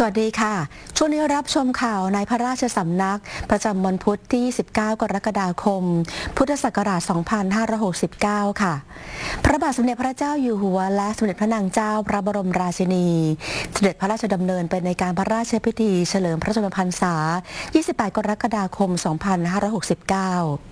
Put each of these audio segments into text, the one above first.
วัสดีค่ะช่วงนี้รับชมข่าวในพระราชสำนักประจำวันพุธที่ 19 กรกฎาคม พุทธศักราช 2569 ค่ะ พระบาทสมเด็จพระเจ้าอยู่หัวและสมเด็จพระนางเจ้าพระบรมราชินีเสด็จพระราชดำเนินไปในการพระราชพิธีเฉลิมพระชนมพรรษา 28 กรกฎาคม 2569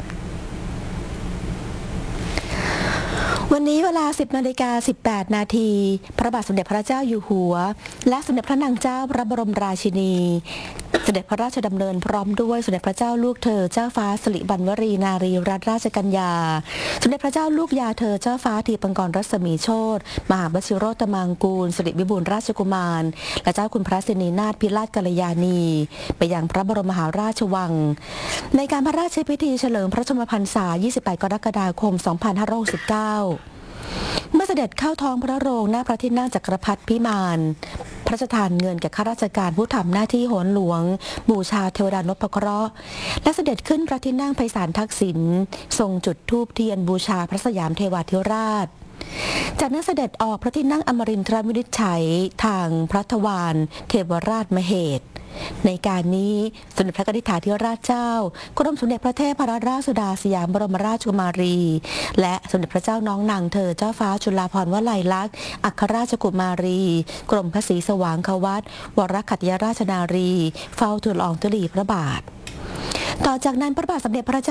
วันนี้เวลา 10:18 นาทีพระบาทสมเด็จพระเจ้าอยู่หัวและสมเด็จพระนางเจ้าพระบรมราชินีเสด็จพระราชดำเนินพร้อมด้วยสมเด็จพระเจ้าลูกเธอเจ้าฟ้าสิริวัณวรีนารีรัตนราชกัญญาสมเด็จพระเจ้าลูกยาเธอเจ้าฟ้าทีปังกรรัศมีโชติมหาวชิโรตมังกูลสิริวิบูลย์ราชกุมารและเจ้าคุณพระสินีนาถพิราชกัลยาณีไปยังพระบรมมหาราชวังในการพระราชพิธีเฉลิมพระชนมพรรษา 28 กรกฎาคม 2569เมื่อเสด็จเข้าท้องพระโรงหน้าพระที่นั่งจักรพรรดิพิมานพระราชทานเงินแก่ข้าราชการผู้ทำหน้าที่โหรหลวงบูชาเทวดานพเคราะห์และเสด็จขึ้นพระที่นั่งไพศาลทักษิณทรงจุดธูปเทียนบูชาพระสยามเทวาธิราชจากนั้นเสด็จออกพระที่นั่งอมรินทรวินิจฉัยทางพระทวารเทวราชมเหตุในการนี้สมเด็จพระกนิษฐาธิราชเจ้ากรมสมเด็จพระเทพรัตนราชสุดาสยามบรมราชกุมารีและสมเด็จพระเจ้าน้องนางเธอเจ้าฟ้าจุฬาภรณ์วลัยลักษณ์อัครราชกุมารีกรมพระศรีสว่างควัตรวรขัตติยราชนารีเฝ้าทูลละอองธุลีพระบาทต่อจากนั้นพระบาทสมเด็จพระเจ้า